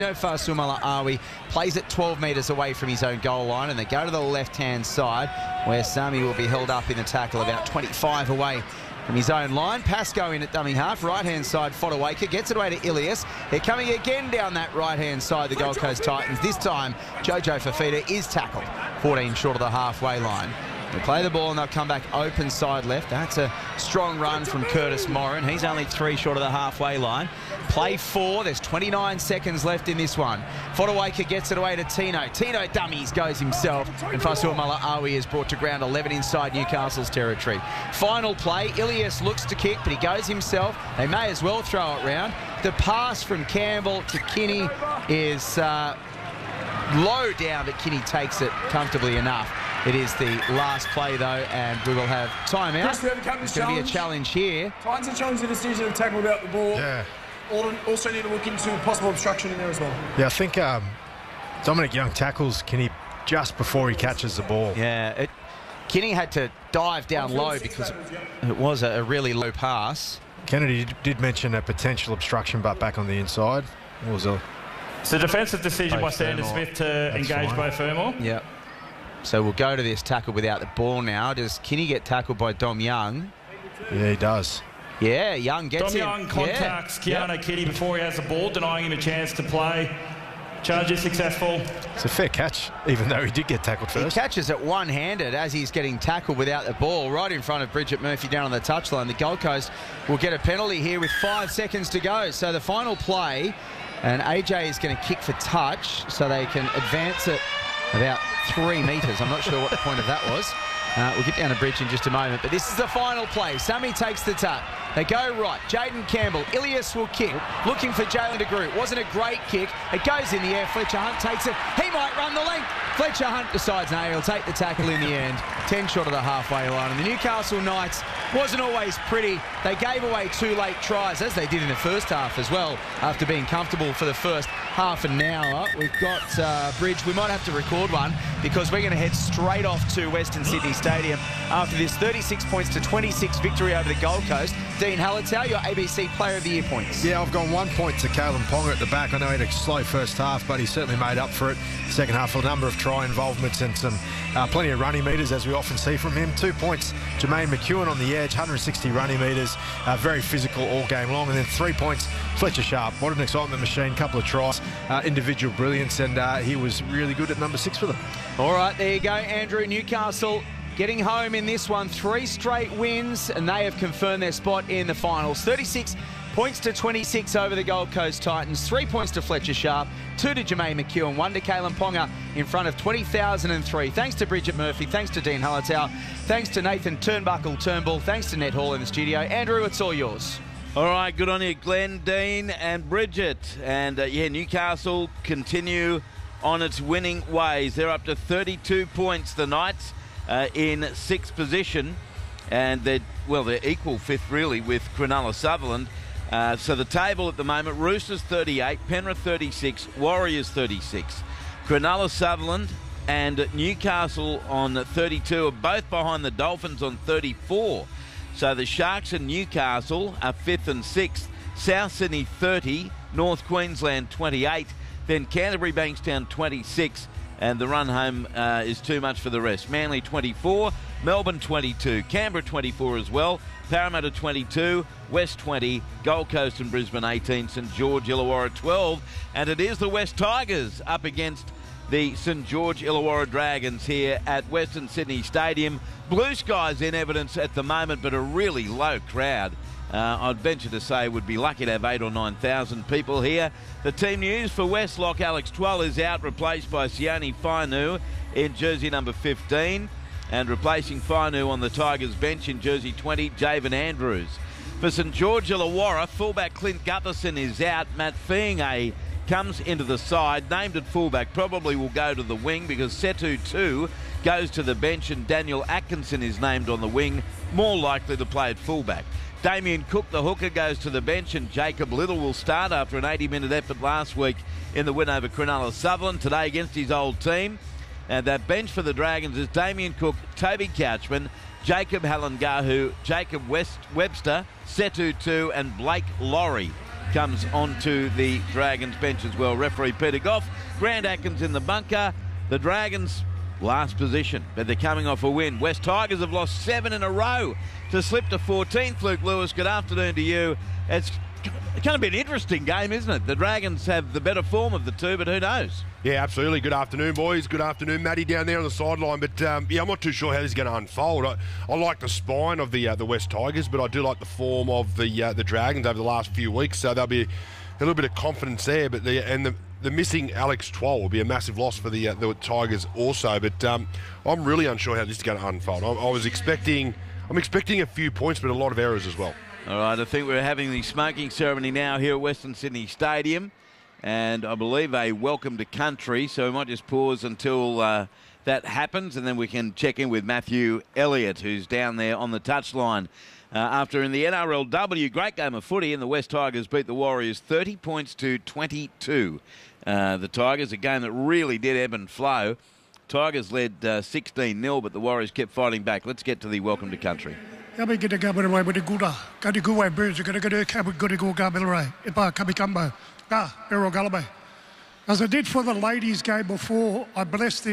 Faisumala Awi plays it 12 metres away from his own goal line, and they go to the left-hand side where Sami will be held up in the tackle about 25 away from his own line. Pascoe in at dummy half, right-hand side, Fodawaker gets it away to Ilias. They're coming again down that right-hand side, the Gold Coast Titans. This time, Jojo Fafita is tackled 14 short of the halfway line. They play the ball and they'll come back open side left. That's a strong run from Curtis Moran. He's only 3 short of the halfway line. Play 4. There's 29 seconds left in this one. Fodawaker gets it away to Tino. Tino dummies, goes himself. And Faisumala Awi is brought to ground 11 inside Newcastle's territory. Final play. Ilias looks to kick, but he goes himself. They may as well throw it round. The pass from Campbell to Kinney is low down, but Kinney takes it comfortably enough. It is the last play, though, and we will have timeout. Chris, we have a captain's It's going to be a challenge here. Titans are challenging the decision of tackle without the ball. Yeah. Also need to look into possible obstruction in there as well. Yeah, I think Dominic Young tackles Kinney just before he catches the ball. Yeah, Kinney had to dive down low because it was a really low pass. Kennedy did mention a potential obstruction, but back on the inside. It was a... It's a defensive decision by Sanders Smith to engage Beau Fermor. Yeah. So we'll go to this tackle without the ball now. Does Kinney get tackled by Dom Young? Yeah, he does. Yeah, Young gets Dom Young contacts Keano Kinney before he has the ball, denying him a chance to play. Charge is successful. It's a fair catch, even though he did get tackled first. He catches it one-handed as he's getting tackled without the ball, right in front of Bridget Murphy down on the touchline. The Gold Coast will get a penalty here with 5 seconds to go. So the final play, and AJ is going to kick for touch so they can advance it about 3 metres. I'm not sure what the point of that was. We'll get down the bridge in just a moment, but this is the final play. Sami takes the tap. They go right. Jaden Campbell. Ilias will kick. Looking for Jalen de Groot. Wasn't a great kick. It goes in the air. Fletcher Hunt takes it. He might run the length. Fletcher Hunt decides, no, he'll take the tackle in the end. 10 short of the halfway line. And the Newcastle Knights wasn't always pretty. They gave away 2 late tries, as they did in the first half as well, after being comfortable for the first half an hour. We've got Bridge. We might have to record one because we're going to head straight off to Western Sydney Stadium after this 36 points to 26 victory over the Gold Coast. Dean Hallertau, your ABC Player of the Year points. Yeah, I've gone 1 point to Kalen Ponga at the back. I know he had a slow first half, but he certainly made up for it. Second half, a number of try involvements and some plenty of running metres, as we often see from him. 2 points, Jermaine McEwen on the edge, 160 running metres, very physical all game long. And then 3 points, Fletcher Sharp. What an excitement machine, couple of tries, individual brilliance, and he was really good at number 6 for them. All right, there you go, Andrew. Newcastle getting home in this one. 3 straight wins, and they have confirmed their spot in the finals. 36 points to 26 over the Gold Coast Titans. 3 points to Fletcher Sharp, 2 to Jermaine McEwen, 1 to Kalen Ponga in front of 20,003. Thanks to Bridget Murphy, thanks to Dean Hallertau, thanks to Nathan Turnbull, thanks to Ned Hall in the studio. Andrew, it's all yours. All right, good on you, Glenn, Dean and Bridget. And, Newcastle continue on its winning ways. They're up to 32 points, the Knights, in 6th position. And they're equal 5th, really, with Cronulla Sutherland. So the table at the moment, Roosters 38, Penrith 36, Warriors 36. Cronulla Sutherland and Newcastle on 32 are both behind the Dolphins on 34. So the Sharks and Newcastle are 5th and 6th. South Sydney 30, North Queensland 28, then Canterbury Bankstown 26, and the run home is too much for the rest. Manly 24, Melbourne 22, Canberra 24 as well, Parramatta 22, West 20, Gold Coast and Brisbane 18, St George Illawarra 12, and it is the West Tigers up against the St George Illawarra Dragons here at Western Sydney Stadium. Blue skies in evidence at the moment, but a really low crowd. I'd venture to say would be lucky to have 8,000 or 9,000 people here. The team news for Westlock, Alex Twell is out, replaced by Sione Fainu in jersey number 15, and replacing Fainu on the Tigers bench in jersey 20, Javen Andrews. For St George Illawarra, fullback Clint Gutherson is out. Matt Fiinge comes into the side, named at fullback, probably will go to the wing because Setu 2 goes to the bench and Daniel Atkinson is named on the wing, more likely to play at fullback. Damien Cook, the hooker, goes to the bench and Jacob Little will start after an 80-minute effort last week in the win over Cronulla Sutherland, today against his old team. And that bench for the Dragons is Damien Cook, Toby Couchman, Jacob Halangahu, Jacob Webster, Setu 2 and Blake Laurie. comes onto the Dragons bench as well. Referee Peter Goff, Grant Atkins in the bunker. The Dragons last position, but they're coming off a win. West Tigers have lost 7 in a row to slip to 14th. Luke Lewis, good afternoon to you. It's going to be an interesting game, isn't it? The Dragons have the better form of the two, but who knows? Yeah, absolutely. Good afternoon, boys. Good afternoon, Matty, down there on the sideline. But, I'm not too sure how this is going to unfold. I like the spine of the West Tigers, but I do like the form of the Dragons over the last few weeks. So there'll be a little bit of confidence there. But the missing Alex Twoll will be a massive loss for the Tigers also. But I'm really unsure how this is going to unfold. I'm expecting a few points, but a lot of errors as well. All right, I think we're having the smoking ceremony now here at Western Sydney Stadium, and I believe a welcome to country, so we might just pause until that happens, and then we can check in with Matthew Elliott, who's down there on the touchline. After in the NRLW, great game of footy, and the West Tigers beat the Warriors 30 points to 22. The Tigers, a game that really did ebb and flow. Tigers led 16-0, but the Warriors kept fighting back. Let's get to the welcome to country. As I did for the ladies' game before, I blessed this